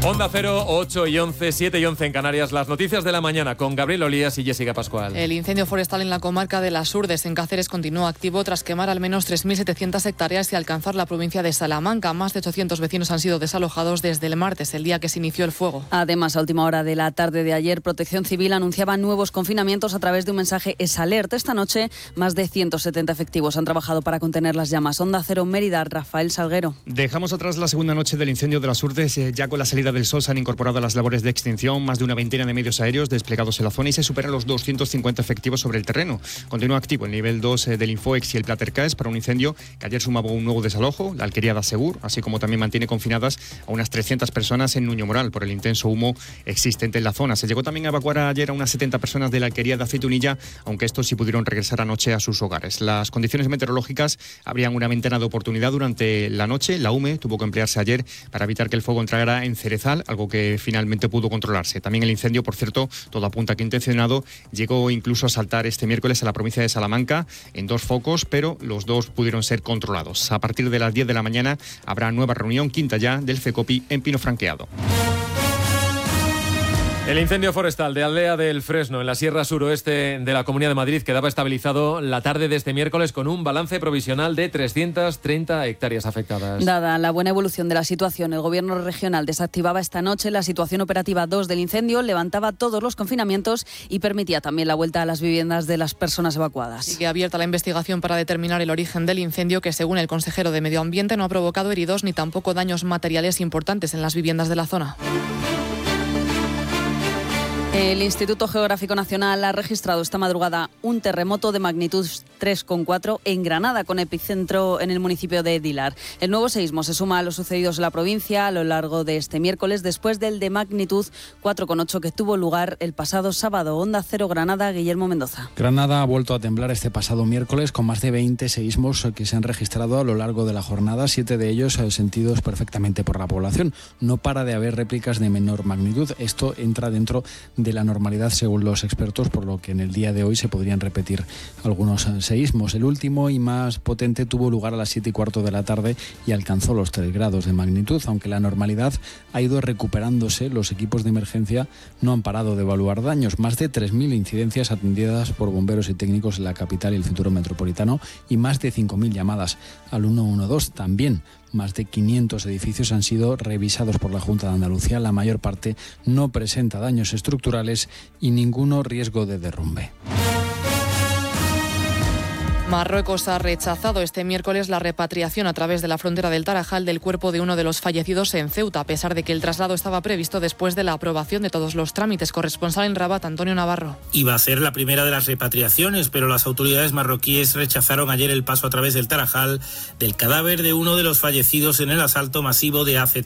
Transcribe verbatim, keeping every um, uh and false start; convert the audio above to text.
Onda Cero, ocho y once, siete y once en Canarias. Las noticias de la mañana con Gabriel Olías y Jessica Pascual. El incendio forestal en la comarca de Las Urdes, en Cáceres, continúa activo tras quemar al menos tres mil setecientas hectáreas y alcanzar la provincia de Salamanca. Más de ochocientos vecinos han sido desalojados desde el martes, el día que se inició el fuego. Además, a última hora de la tarde de ayer, Protección Civil anunciaba nuevos confinamientos a través de un mensaje Es Alert. Esta noche, más de ciento setenta efectivos han trabajado para contener las llamas. Onda Cero, Mérida, Rafael Salguero. Dejamos atrás la segunda noche del incendio de Las Urdes. Ya con la salida del sol se han incorporado a las labores de extinción, más de una veintena de medios aéreos desplegados en la zona y se superan los doscientos cincuenta efectivos sobre el terreno. Continúa activo el nivel dos del Infoex y el Platercaes para un incendio que ayer sumaba un nuevo desalojo, la alquería de Asegur, así como también mantiene confinadas a unas trescientas personas en Nuño Moral por el intenso humo existente en la zona. Se llegó también a evacuar ayer a unas setenta personas de la alquería de Aceitunilla, aunque estos sí pudieron regresar anoche a sus hogares. Las condiciones meteorológicas abrían una ventana de oportunidad durante la noche. La U M E tuvo que emplearse ayer para evitar que el fuego entrara en Cerezal, algo que finalmente pudo controlarse. También el incendio, por cierto, todo apunta que intencionado, llegó incluso a saltar este miércoles a la provincia de Salamanca en dos focos, pero los dos pudieron ser controlados. A partir de las diez de la mañana habrá nueva reunión, quinta ya, del FECOPI en Pino Franqueado. El incendio forestal de Aldea del Fresno, en la sierra suroeste de la Comunidad de Madrid, quedaba estabilizado la tarde de este miércoles con un balance provisional de trescientas treinta hectáreas afectadas. Dada la buena evolución de la situación, el Gobierno regional desactivaba esta noche la situación operativa dos del incendio, levantaba todos los confinamientos y permitía también la vuelta a las viviendas de las personas evacuadas. Sigue abierta la investigación para determinar el origen del incendio, que según el consejero de Medio Ambiente no ha provocado heridos ni tampoco daños materiales importantes en las viviendas de la zona. El Instituto Geográfico Nacional ha registrado esta madrugada un terremoto de magnitud tres coma cuatro en Granada, con epicentro en el municipio de Dilar. El nuevo seísmo se suma a los sucedidos en la provincia a lo largo de este miércoles, después del de magnitud cuatro coma ocho que tuvo lugar el pasado sábado. Onda Cero Granada, Guillermo Mendoza. Granada ha vuelto a temblar este pasado miércoles con más de veinte seísmos que se han registrado a lo largo de la jornada, siete de ellos sentidos perfectamente por la población. No para de haber réplicas de menor magnitud. Esto entra dentro de de la normalidad según los expertos, por lo que en el día de hoy se podrían repetir algunos seísmos. El último y más potente tuvo lugar a las siete y cuarto de la tarde y alcanzó los tres grados de magnitud. Aunque la normalidad ha ido recuperándose, los equipos de emergencia no han parado de evaluar daños. Más de tres mil incidencias atendidas por bomberos y técnicos en la capital y el cinturón metropolitano y más de cinco mil llamadas al ciento doce. También más de quinientos edificios han sido revisados por la Junta de Andalucía. La mayor parte no presenta daños estructurales y ninguno riesgo de derrumbe. Marruecos ha rechazado este miércoles la repatriación a través de la frontera del Tarajal del cuerpo de uno de los fallecidos en Ceuta, a pesar de que el traslado estaba previsto después de la aprobación de todos los trámites. Corresponsal en Rabat, Antonio Navarro. Iba a ser la primera de las repatriaciones, pero las autoridades marroquíes rechazaron ayer el paso a través del Tarajal del cadáver de uno de los fallecidos en el asalto masivo de hace